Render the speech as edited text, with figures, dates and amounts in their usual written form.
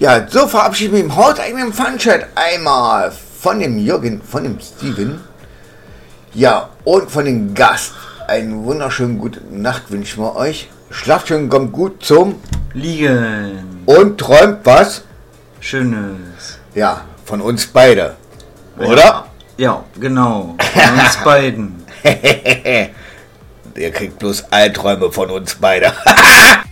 Ja, so verabschieden wir im hauseigenen Funchat einmal von dem Jürgen, von dem Steven. Ja, und von dem Gast. Einen wunderschönen guten Nacht wünschen wir euch. Schlaft schön, kommt gut zum Liegen. Und träumt was? Schönes. Ja, von uns beide. Oder? Ja, genau. Von uns beiden. Der kriegt bloß Albträume von uns beide.